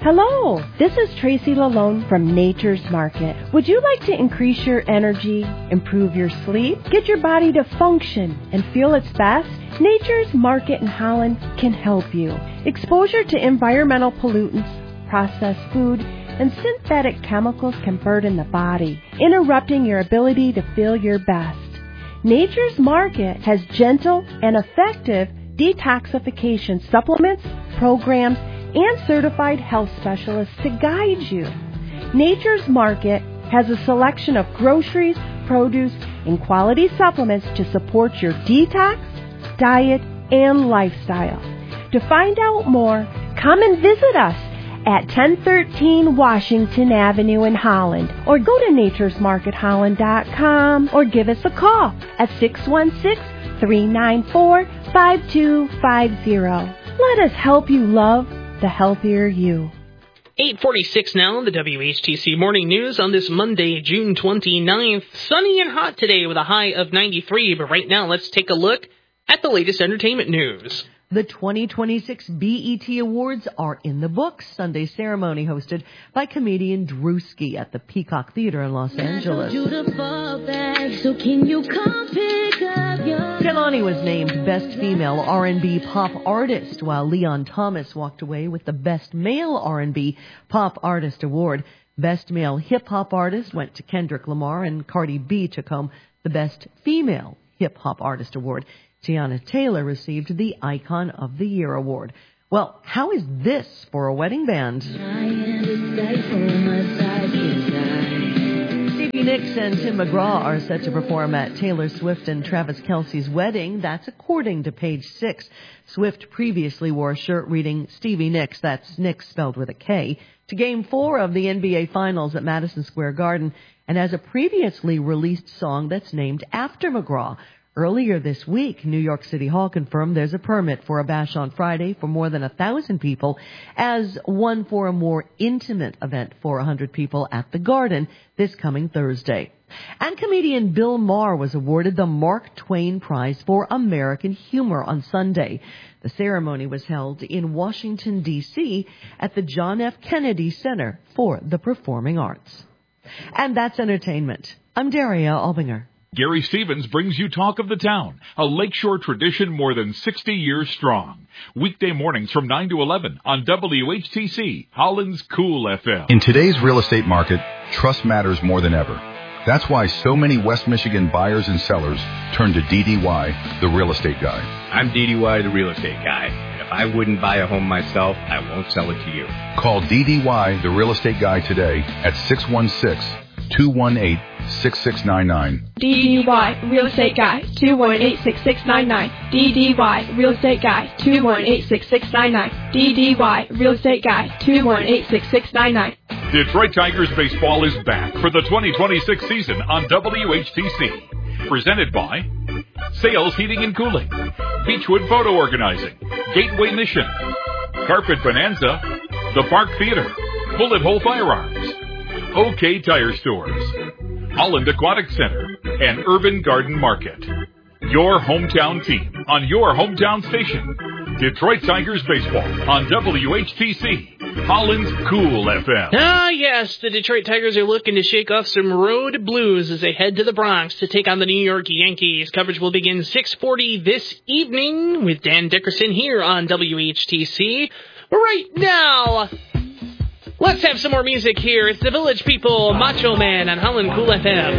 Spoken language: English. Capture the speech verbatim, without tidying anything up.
Hello, this is Tracy Lalone from Nature's Market. Would you like to increase your energy, improve your sleep, get your body to function and feel its best? Nature's Market in Holland can help you. Exposure to environmental pollutants, processed food, and synthetic chemicals can burden the body, interrupting your ability to feel your best. Nature's Market has gentle and effective detoxification supplements, programs, and certified health specialists to guide you. Nature's Market has a selection of groceries, produce, and quality supplements to support your detox, diet, and lifestyle. To find out more, come and visit us at ten thirteen Washington Avenue in Holland, or go to natures market holland dot com, or give us a call at six one six, three nine four, five two five zero. Let us help you love the healthier you. eight forty-six now, the W H T C Morning News on this Monday, June twenty-ninth. Sunny and hot today with a high of ninety-three, but right now let's take a look at the latest entertainment news. The twenty twenty-six B E T Awards are in the books. Sunday ceremony hosted by comedian Drewski at the Peacock Theater in Los Angeles. Kehlani was named Best Female R and B Pop Artist, while Leon Thomas walked away with the Best Male R and B Pop Artist Award. Best Male Hip Hop Artist went to Kendrick Lamar, and Cardi B took home the Best Female Hip Hop Artist Award. Tiana Taylor received the Icon of the Year award. Well, how is this for a wedding band? Stevie Nicks and Tim McGraw are set to perform at Taylor Swift and Travis Kelce's wedding. That's according to Page Six. Swift previously wore a shirt reading Stevie Nicks, that's Nicks spelled with a K, to Game four of the N B A Finals at Madison Square Garden, and has a previously released song that's named after McGraw. Earlier this week, New York City Hall confirmed there's a permit for a bash on Friday for more than a thousand people, as one for a more intimate event for a hundred people at the Garden this coming Thursday. And comedian Bill Maher was awarded the Mark Twain Prize for American Humor on Sunday. The ceremony was held in Washington, D C at the John F. Kennedy Center for the Performing Arts. And that's entertainment. I'm Daria Albinger. Gary Stevens brings you Talk of the Town, a lakeshore tradition more than sixty years strong. Weekday mornings from nine to eleven on W H T C, Holland's Cool F M. In today's real estate market, trust matters more than ever. That's why so many West Michigan buyers and sellers turn to D D Y, the real estate guy. I'm D D Y, the real estate guy. And if I wouldn't buy a home myself, I won't sell it to you. Call D D Y, the real estate guy today at six one six, two one eight, six six nine nine. D D Y Real Estate Guy, two one eight, six six nine nine. D D Y Real Estate Guy, two one eight, six six nine nine. D D Y Real Estate Guy, two one eight, six six nine nine. Detroit Tigers baseball is back for the twenty twenty-six season on W H T C. Presented by Sales Heating and Cooling, Beechwood Photo Organizing, Gateway Mission, Carpet Bonanza, The Park Theater, Bullet Hole Firearms, OK Tire Stores, Holland Aquatic Center, and Urban Garden Market. Your hometown team on your hometown station. Detroit Tigers baseball on W H T C, Holland's Cool F M. Ah, yes, the Detroit Tigers are looking to shake off some road blues as they head to the Bronx to take on the New York Yankees. Coverage will begin six forty this evening with Dan Dickerson here on W H T C. Right now, let's have some more music here. It's the Village People, Macho Man on Holland Cool F M.